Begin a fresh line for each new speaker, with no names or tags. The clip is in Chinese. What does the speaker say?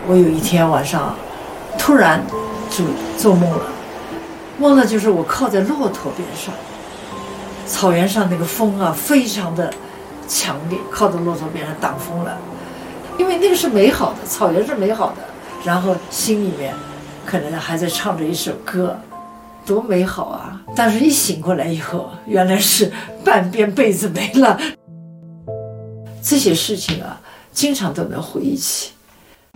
我有一天晚上突然就做梦了，梦了就是我靠在骆驼边上，草原上那个风啊非常的强烈，靠在骆驼边上挡风了，因为那个是美好的，草原是美好的，然后心里面可能还在唱着一首歌，多美好啊！但是一醒过来以后，原来是半边被子没了。这些事情啊，经常都能回忆起。